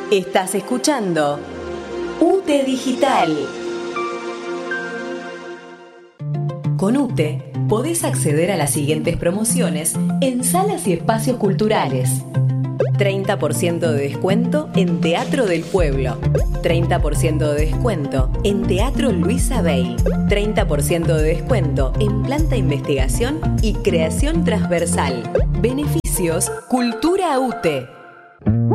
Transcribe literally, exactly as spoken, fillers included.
Estás escuchando UTE Digital. Con UTE podés acceder a las siguientes promociones en salas y espacios culturales. treinta por ciento de descuento en Teatro del Pueblo. treinta por ciento de descuento en Teatro Luis Abey. treinta por ciento de descuento en Planta Investigación y Creación Transversal. Beneficios Cultura UTE.